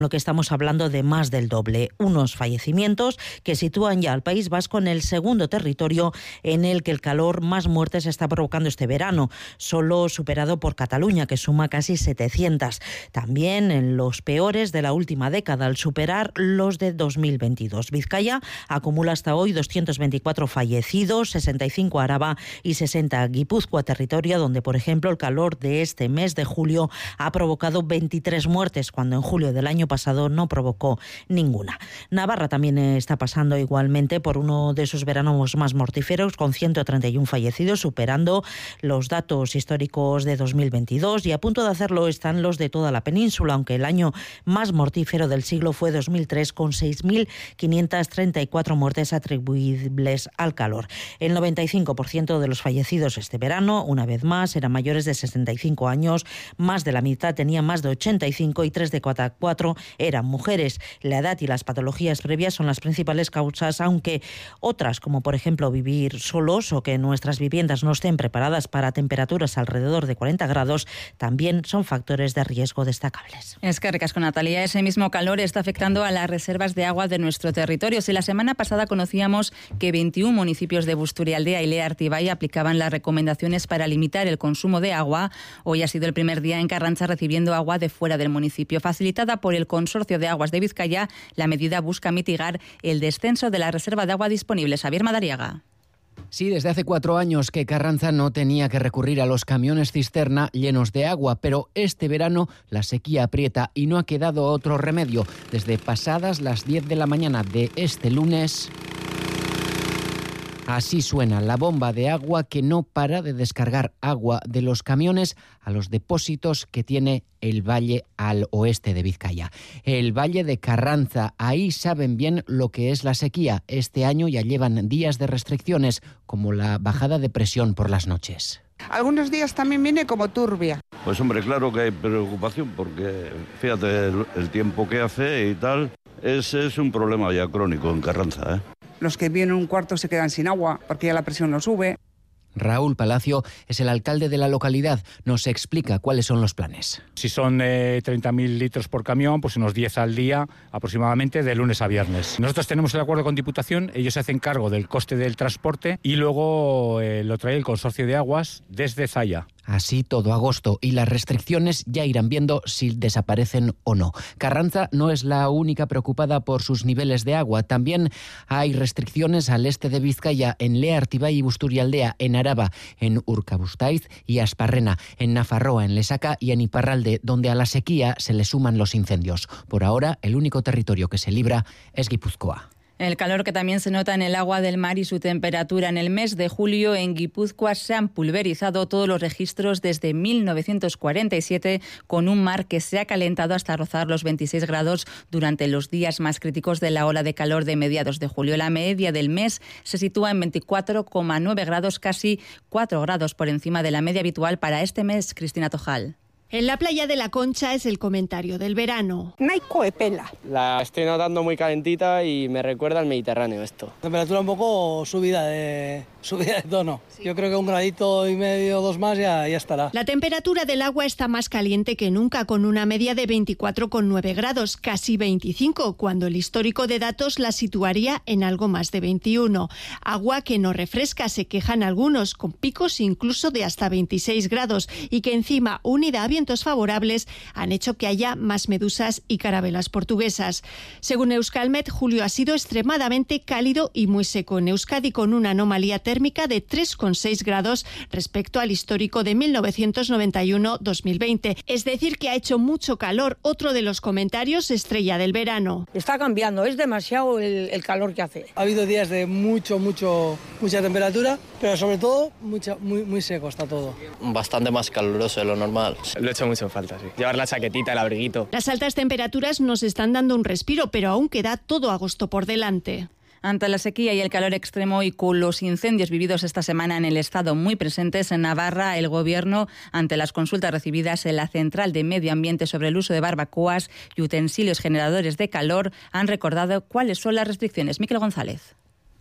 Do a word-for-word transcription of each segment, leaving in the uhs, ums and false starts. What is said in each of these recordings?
lo que estamos hablando de más del doble. Unos fallecimientos que sitúan ya al País Vasco en el segundo territorio en el que el calor más muertes está provocando este verano, solo superado por Cataluña, que suma casi setecientas. También en los peores de la última década, al superar los de dos mil veintidós. Vizcaya acumula hasta hoy doscientos veinticuatro fallecidos, sesenta y cinco Araba y sesenta Guipúzcoa, territorio donde, por ejemplo, el calor de este mes de julio ha provocado veintitrés muertes, cuando en julio del año pasado no provocó ninguna. Navarra también está pasando igualmente por uno de sus veranos más mortíferos, con ciento treinta y uno fallecidos, superando los datos históricos de dos mil veintidós, y a punto de hacerlo están los de toda la península, aunque el año más mortífero del siglo fue dos mil tres, con seis mil quinientas treinta y cuatro muertes atribuibles al calor. El noventa y cinco por ciento de los fallecidos este verano, una vez más, eran mayores de sesenta y cinco años, más de la mitad tenía más de ochenta y cinco y tres de cada cuatro eran mujeres. La edad y las patologías previas son las principales causas, aunque otras, como por ejemplo vivir solos o que nuestras viviendas no estén preparadas para temperaturas alrededor de cuarenta grados, también son factores de riesgo destacables. Es que ricasco, Natalia. Ese mismo calor está afectando a las reservas de agua de nuestro territorio. Si la semana pasada conocíamos que veintiún municipios de Busturialdea y Lea Artibai aplicaban las recomendaciones para limitar el consumo de agua, hoy ha sido el primer día en Carranza recibiendo agua de fuera del municipio. Facilitada por el Consorcio de Aguas de Vizcaya, la medida busca mitigar el descenso de la reserva de agua disponible. Xavier Madariaga. Sí, desde hace cuatro años que Carranza no tenía que recurrir a los camiones cisterna llenos de agua, pero este verano la sequía aprieta y no ha quedado otro remedio. Desde pasadas las diez de la mañana de este lunes, así suena la bomba de agua que no para de descargar agua de los camiones a los depósitos que tiene el valle al oeste de Vizcaya. El valle de Carranza, ahí saben bien lo que es la sequía. Este año ya llevan días de restricciones, como la bajada de presión por las noches. Algunos días también viene como turbia. Pues hombre, claro que hay preocupación porque fíjate el, el tiempo que hace y tal. Ese es un problema ya crónico en Carranza, ¿eh? Los que viven en un cuarto se quedan sin agua porque ya la presión no sube. Raúl Palacio es el alcalde de la localidad. Nos explica cuáles son los planes. Si son eh, treinta mil litros por camión, pues unos diez al día aproximadamente, de lunes a viernes. Nosotros tenemos el acuerdo con Diputación, ellos se hacen cargo del coste del transporte y luego eh, lo trae el Consorcio de Aguas desde Zaya. Así todo agosto, y las restricciones ya irán viendo si desaparecen o no. Carranza no es la única preocupada por sus niveles de agua. También hay restricciones al este de Vizcaya, en Lea Artibai y Busturialdea, en Araba, en Urkabustaiz y Asparrena, en Nafarroa, en Lesaca y en Iparralde, donde a la sequía se le suman los incendios. Por ahora, el único territorio que se libra es Guipúzcoa. El calor que también se nota en el agua del mar y su temperatura. En el mes de julio en Guipúzcoa se han pulverizado todos los registros desde mil novecientos cuarenta y siete, con un mar que se ha calentado hasta rozar los veintiséis grados durante los días más críticos de la ola de calor de mediados de julio. La media del mes se sitúa en veinticuatro coma nueve grados, casi cuatro grados por encima de la media habitual para este mes. Cristina Tojal. En la playa de la Concha es el comentario del verano. No hay coepela. La estoy notando muy calentita y me recuerda al Mediterráneo esto. Temperatura un poco subida de, subida de tono. Sí. Yo creo que un gradito y medio, dos más ya, ya estará. La temperatura del agua está más caliente que nunca, con una media de veinticuatro coma nueve grados, casi veinticinco, cuando el histórico de datos la situaría en algo más de veintiuno. Agua que no refresca, se quejan algunos, con picos incluso de hasta veintiséis grados, y que encima, unida a vientos favorables, han hecho que haya más medusas y carabelas portuguesas. Según Euskalmet, julio ha sido extremadamente cálido y muy seco en Euskadi, con una anomalía térmica de tres coma seis grados respecto al histórico de mil novecientos noventa y uno a dos mil veinte. Es decir, que ha hecho mucho calor. Otro de los comentarios estrella del verano. Está cambiando, es demasiado el, el calor que hace. Ha habido días de mucho, mucho, mucha temperatura, pero sobre todo mucha, muy, muy seco está todo. Bastante más caluroso de lo normal. Lo he hecho mucho en falta, sí. Llevar la chaquetita, el abriguito. Las altas temperaturas nos están dando un respiro, pero aún queda todo agosto por delante. Ante la sequía y el calor extremo y con los incendios vividos esta semana en el Estado muy presentes en Navarra, el Gobierno, ante las consultas recibidas en la Central de Medio Ambiente sobre el uso de barbacoas y utensilios generadores de calor, han recordado cuáles son las restricciones. Miquel González.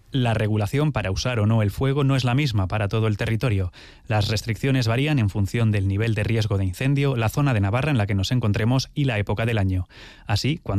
La regulación para usar o no el fuego no es la misma para todo el territorio. Las restricciones varían en función del nivel de riesgo de incendio, la zona de Navarra en la que nos encontremos y la época del año. Así, cuando